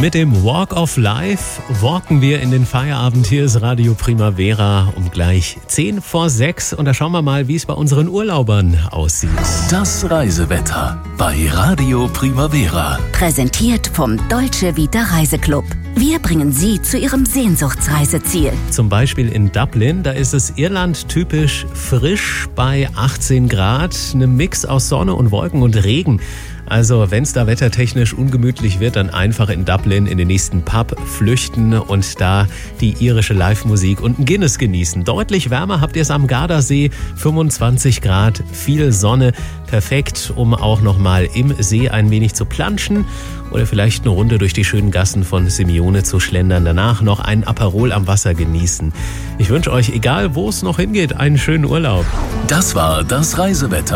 Mit dem Walk of Life walken wir in den Feierabend. Hier ist Radio Primavera um gleich 5:10 und da schauen wir mal, wie es bei unseren Urlaubern aussieht. Das Reisewetter bei Radio Primavera. Präsentiert vom Dolce Vita Reiseclub. Wir bringen Sie zu Ihrem Sehnsuchtsreiseziel. Zum Beispiel in Dublin, da ist es Irland typisch frisch bei 18 Grad. Ein Mix aus Sonne und Wolken und Regen. Also wenn es da wettertechnisch ungemütlich wird, dann einfach in Dublin in den nächsten Pub flüchten und da die irische Live-Musik und ein Guinness genießen. Deutlich wärmer habt ihr es am Gardasee, 25 Grad, viel Sonne, perfekt, um auch nochmal im See ein wenig zu planschen oder vielleicht eine Runde durch die schönen Gassen von Simeone zu schlendern. Danach noch ein Aperol am Wasser genießen. Ich wünsche euch, egal wo es noch hingeht, einen schönen Urlaub. Das war das Reisewetter.